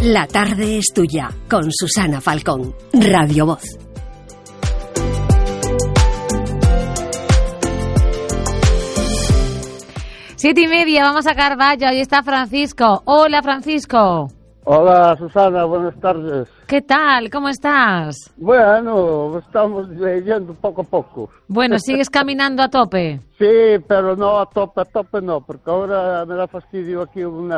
La tarde es tuya, con Susana Falcón, Radio Voz. Siete y media, vamos a Carballo, ahí está Francisco. Hola, Francisco. Hola, Susana, buenas tardes. ¿Qué tal? ¿Cómo estás? Bueno, estamos yendo poco a poco. Bueno, ¿sigues caminando a tope? Sí, pero no a tope no, porque ahora me da fastidio aquí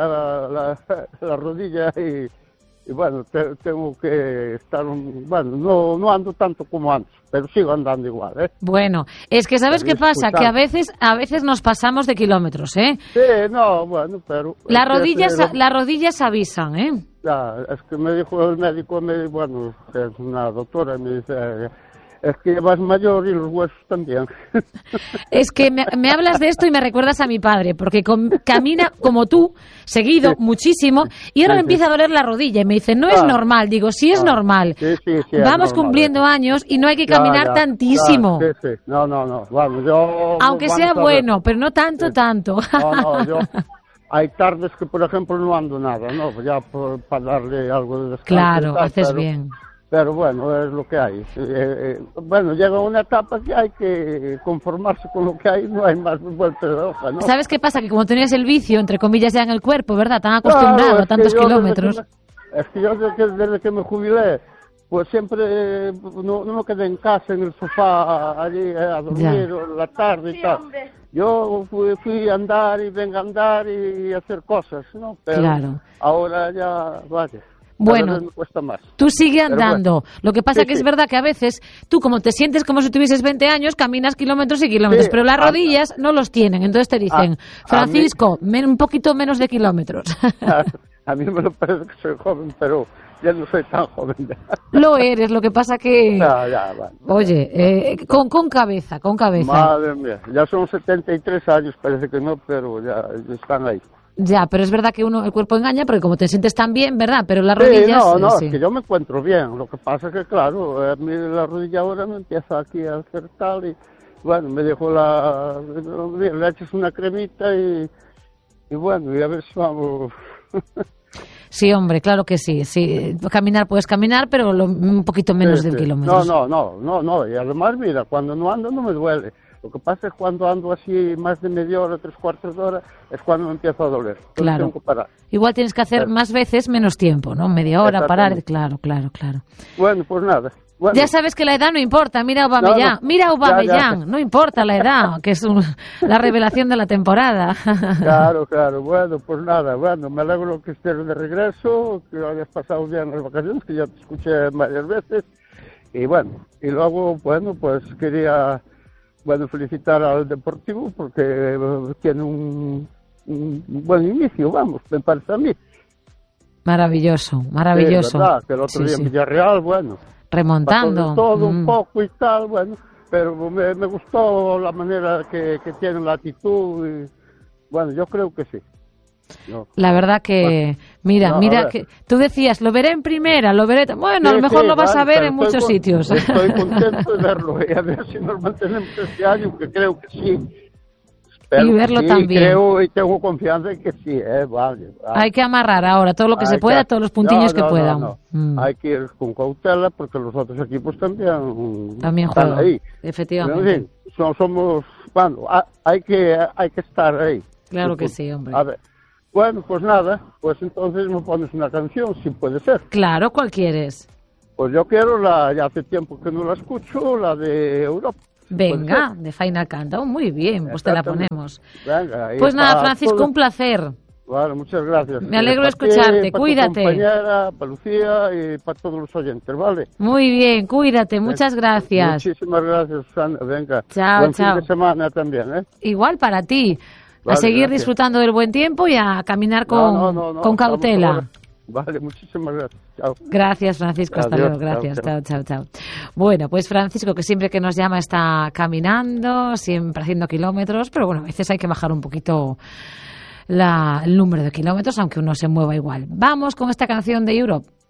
la rodilla y bueno, tengo que estar, bueno, no ando tanto como antes, pero sigo andando igual, ¿eh? Bueno, es que ¿sabes qué pasa? Que a veces nos pasamos de kilómetros, ¿eh? Sí, no, bueno, pero... Las rodillas avisan, ¿eh? Ya, es que me dijo el médico, bueno, es una doctora, me dice... Es que vas mayor y los huesos también. Es que me hablas de esto y me recuerdas a mi padre, porque camina como tú, seguido, sí, muchísimo, y ahora me empieza a doler la rodilla. Y me dice, no es normal. Digo, sí es normal. Sí, vamos normal, cumpliendo años y no hay que caminar tantísimo. Sí. No. Vamos, yo... Aunque sea bueno, pero no tanto. No, yo... Hay tardes que, por ejemplo, no ando nada, ¿no? Ya para darle algo de descanso. Claro, haces bien. Pero bueno, es lo que hay. Bueno, llega una etapa que hay que conformarse con lo que hay, no hay más vuelta de hoja, ¿no? ¿Sabes qué pasa? Que como tenías el vicio, entre comillas, ya en el cuerpo, ¿verdad? Tan acostumbrado a tantos kilómetros. Es que yo desde que me jubilé, pues siempre no me quedé en casa, en el sofá, allí a dormir la tarde y tal. Yo fui a andar y venga a andar y hacer cosas, ¿no? Pero claro, ahora ya, vaya. Bueno, me cuesta más. Tú sigue andando. Bueno. Lo que pasa que es verdad que a veces tú, como te sientes como si tuvieses 20 años, caminas kilómetros y kilómetros, pero las rodillas no los tienen. Entonces te dicen, Francisco, un poquito menos de kilómetros. A mí me lo parece que soy joven, pero ya no soy tan joven. Lo eres, lo que pasa que... Bueno. Oye, con cabeza. Madre mía, ya son 73 años, parece que no, pero ya están ahí. Ya, pero es verdad que el cuerpo engaña, porque como te sientes tan bien, ¿verdad? Pero las rodillas... Sí. Es que yo me encuentro bien. Lo que pasa es que, claro, a mí la rodilla ahora me empieza aquí a hacer tal y... Bueno, me dijo le echas una cremita y bueno, y a ver si vamos... Sí, hombre, claro que sí. Caminar puedes caminar, pero un poquito menos de kilómetros. No. Y además, mira, cuando no ando no me duele. Lo que pasa es cuando ando así más de media hora, 3/4 de hora, es cuando me empieza a doler. Entonces claro. Tengo que parar. Igual tienes que hacer más veces menos tiempo, ¿no? Media hora, parar. Claro. Bueno, pues nada. Bueno. Ya sabes que la edad no importa. Mira a Aubameyang. Mira a Aubameyang. No importa la edad, que es la revelación de la temporada. Claro. Bueno, pues nada. Bueno, me alegro que estés de regreso, que hayas pasado bien las vacaciones, que ya te escuché varias veces. Y bueno, y luego, bueno, pues quería... Bueno, felicitar al Deportivo porque tiene un buen inicio, vamos, me parece a mí. Maravilloso. Sí, verdad, que el otro día en Villarreal, bueno. Remontando. Todo un poco y tal, bueno, pero me gustó la manera que tiene la actitud y, bueno, yo creo que sí. La verdad que, mira, que tú decías, lo veré en primera, bueno, a lo mejor lo vas a ver en muchos sitios. Estoy contento de verlo y a ver si nos mantenemos este año, que creo que sí. Y verlo también. Creo y tengo confianza en que sí, vale. Hay que amarrar ahora todo lo que se pueda, todos los puntillos que puedan. No. Hay que ir con cautela porque los otros equipos también juegan ahí. Efectivamente. En fin, somos, bueno, hay que estar ahí. Claro que sí, hombre. A ver. Bueno, pues nada, pues entonces me pones una canción, si puede ser. Claro, ¿cuál quieres? Pues yo quiero ya hace tiempo que no la escucho, la de Europa. Venga, de Final Countdown, muy bien, pues te la ponemos. Venga, pues nada, Francisco, un placer. Vale, muchas gracias. Me alegro de escucharte, cuídate. Para tu compañera, para Lucía y para todos los oyentes, ¿vale? Muy bien, cuídate, muchas gracias. Muchísimas gracias, Susana, venga. Chao. Buen fin de semana también, ¿eh? Igual para ti. A seguir disfrutando del buen tiempo y a caminar con cautela. Vale, muchísimas gracias. Chao. Gracias, Francisco. Hasta luego. Gracias. Chao. Bueno, pues Francisco, que siempre que nos llama está caminando, siempre haciendo kilómetros, pero bueno, a veces hay que bajar un poquito el número de kilómetros, aunque uno se mueva igual. Vamos con esta canción de Europe.